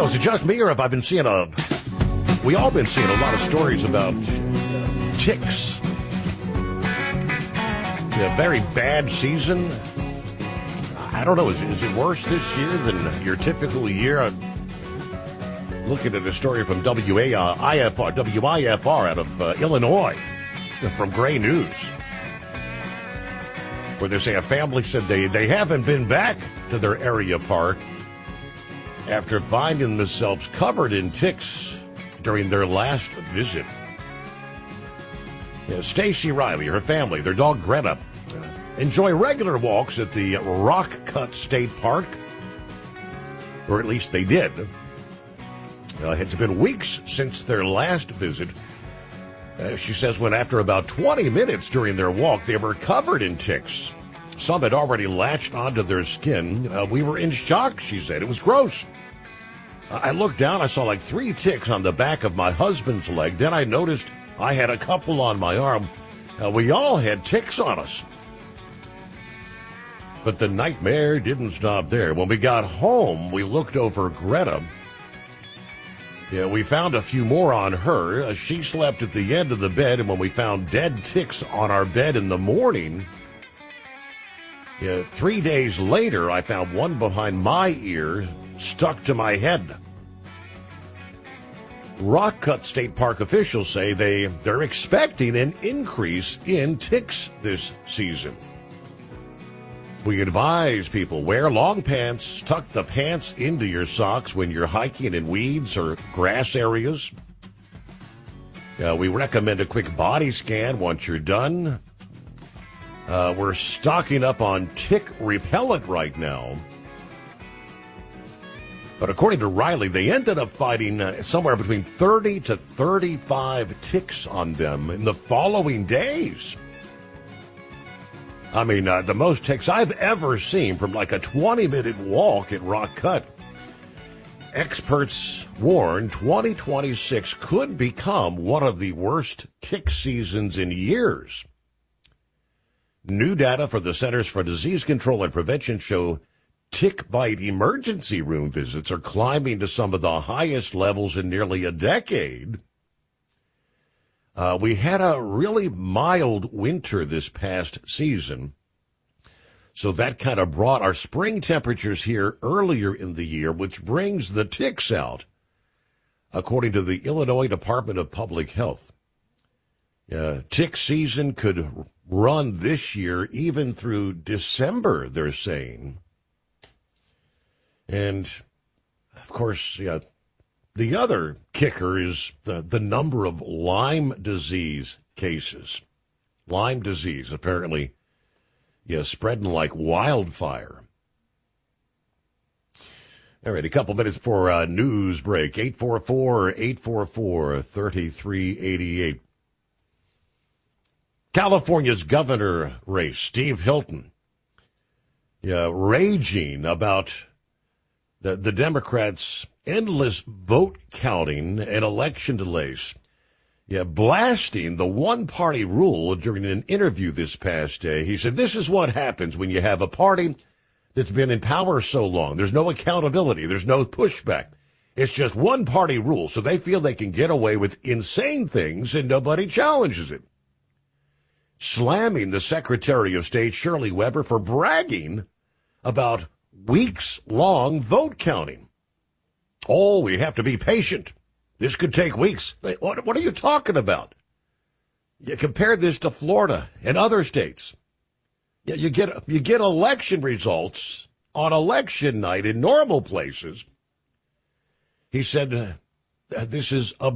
know, is it just me or have I been seeing we all been seeing a lot of stories about ticks. A very bad season. I don't know, is it worse this year than your typical year? I'm looking at a story from WIFR out of Illinois, from Gray News, where they say a family said they haven't been back to their area park after finding themselves covered in ticks during their last visit. Stacy Riley, her family, their dog Greta, enjoy regular walks at the Rock Cut State Park, or at least they did. It's been weeks since their last visit. She says when after about 20 minutes during their walk, they were covered in ticks. Some had already latched onto their skin. We were in shock, she said. It was gross. I looked down. I saw like 3 ticks on the back of my husband's leg. Then I noticed I had a couple on my arm. We all had ticks on us. But the nightmare didn't stop there. When we got home, we looked over Greta. We found a few more on her. She slept at the end of the bed, and when we found dead ticks on our bed in the morning, 3 days later, I found one behind my ear stuck to my head. Rock Cut State Park officials say they're expecting an increase in ticks this season. We advise people wear long pants, tuck the pants into your socks when you're hiking in weeds or grass areas. We recommend a quick body scan once you're done. We're stocking up on tick repellent right now. But according to Riley, they ended up fighting somewhere between 30 to 35 ticks on them in the following days. I mean, the most ticks I've ever seen from like a 20-minute walk at Rock Cut. Experts warn 2026 could become one of the worst tick seasons in years. New data for the Centers for Disease Control and Prevention show tick bite emergency room visits are climbing to some of the highest levels in nearly a decade. We had a really mild winter this past season, so that kind of brought our spring temperatures here earlier in the year, which brings the ticks out, according to the Illinois Department of Public Health. Tick season could run this year even through December, they're saying. And, of course, the other kicker is the number of Lyme disease cases. Lyme disease, apparently, spreading like wildfire. All right, a couple minutes for a news break. 844-844-3388. California's governor race, Steve Hilton, raging about the Democrats' endless vote counting and election delays. Blasting the one-party rule during an interview this past day. He said, this is what happens when you have a party that's been in power so long. There's no accountability. There's no pushback. It's just one-party rule, so they feel they can get away with insane things and nobody challenges it. Slamming the Secretary of State, Shirley Weber, for bragging about weeks-long vote counting. Oh, we have to be patient. This could take weeks. What are you talking about? You compare this to Florida and other states. You get election results on election night in normal places. He said, this is